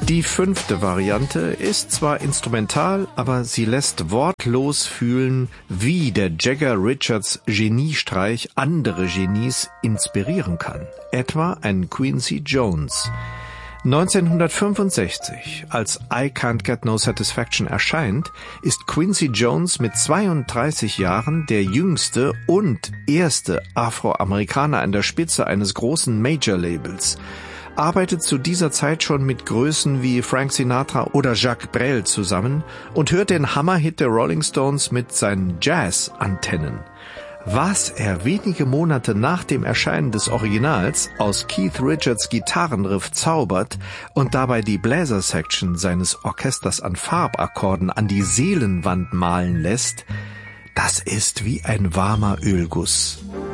Die 5. Variante ist zwar instrumental, aber sie lässt wortlos fühlen, wie der Jagger-Richards Geniestreich andere Genies inspirieren kann. Etwa ein Quincy Jones. 1965, als I Can't Get No Satisfaction erscheint, ist Quincy Jones mit 32 Jahren der jüngste und erste Afroamerikaner an der Spitze eines großen Major-Labels, arbeitet zu dieser Zeit schon mit Größen wie Frank Sinatra oder Jacques Brel zusammen und hört den Hammerhit der Rolling Stones mit seinen Jazz-Antennen. Was er wenige Monate nach dem Erscheinen des Originals aus Keith Richards Gitarrenriff zaubert und dabei die Bläser-Section seines Orchesters an Farbakkorden an die Seelenwand malen lässt, das ist wie ein warmer Ölguss.